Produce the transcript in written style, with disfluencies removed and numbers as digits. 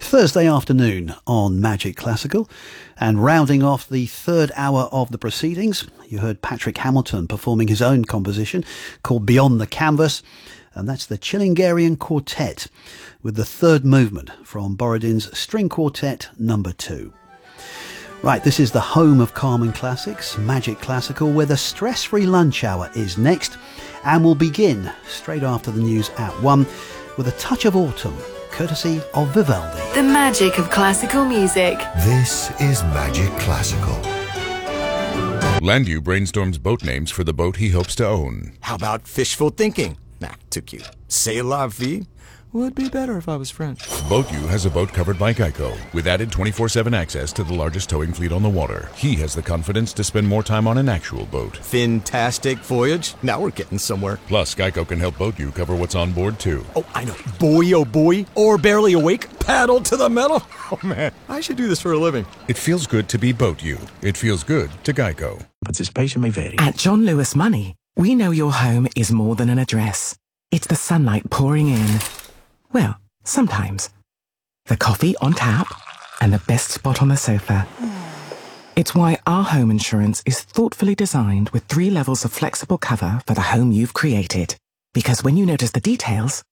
Thursday afternoon on Magic Classical, and rounding off the third hour of the proceedings, you heard Patrick Hamilton performing his own composition called Beyond the Canvas, and that's the Chilingarian Quartet with the third movement from Borodin's String Quartet number 2. Right, this is the home of Carmen Classics, Magic Classical, where the stress-free lunch hour is next, and we'll begin straight after the news at 1 with a touch of autumn, courtesy of Vivaldi. The magic of classical music. This is Magic Classical. Landu brainstorms boat names for the boat he hopes to own. How about fishful thinking? Nah, too cute. C'est la vie? Would be better if I was French. BoatU has a boat covered by Geico, with added 24/7 access to the largest towing fleet on the water. He has the confidence to spend more time on an actual boat. Fantastic voyage. Now we're getting somewhere. Plus, Geico can help BoatU cover what's on board, too. Oh, I know. Buoy, oh buoy, or barely awake, paddle to the metal. Oh, man, I should do this for a living. It feels good to be BoatU. It feels good to Geico. Participation may vary. At John Lewis Money, we know your home is more than an address. It's the sunlight pouring in. Well, sometimes. The coffee on tap and the best spot on the sofa. It's why our home insurance is thoughtfully designed with 3 levels of flexible cover for the home you've created. Because when you notice the details,